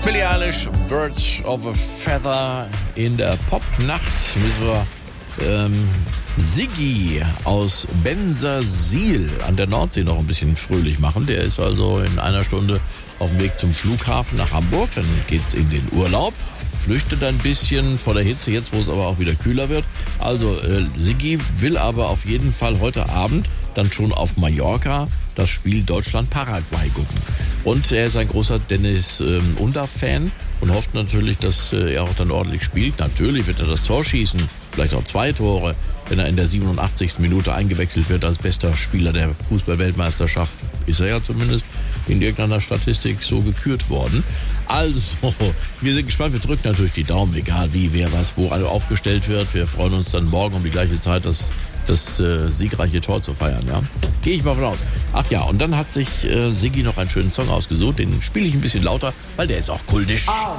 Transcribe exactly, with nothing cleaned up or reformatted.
Billie Eilish, Birds of a Feather in der Popnacht. Müssen wir ähm, Siggi aus Bensersiel an der Nordsee noch ein bisschen fröhlich machen. Der ist also in einer Stunde auf dem Weg zum Flughafen nach Hamburg. Dann geht's in den Urlaub. Flüchtet ein bisschen vor der Hitze, jetzt wo es aber auch wieder kühler wird. Also äh, Siggi will aber auf jeden Fall heute Abend dann schon auf Mallorca das Spiel Deutschland-Paraguay gucken. Und er ist ein großer Dennis ähm, Undaff-Fan und hofft natürlich, dass äh, er auch dann ordentlich spielt. Natürlich wird er das Tor schießen, vielleicht auch zwei Tore, wenn er in der siebenundachtzigsten Minute eingewechselt wird als bester Spieler der Fußball-Weltmeisterschaft. Ist er ja zumindest in irgendeiner Statistik so gekürt worden. Also, wir sind gespannt. Wir drücken natürlich die Daumen, egal wie, wer, was, wo alle aufgestellt wird. Wir freuen uns dann morgen um die gleiche Zeit, das, das äh, siegreiche Tor zu feiern. Ja, gehe ich mal von aus. Ach ja, und dann hat sich äh, Siggi noch einen schönen Song ausgesucht. Den spiele ich ein bisschen lauter, weil der ist auch kultisch.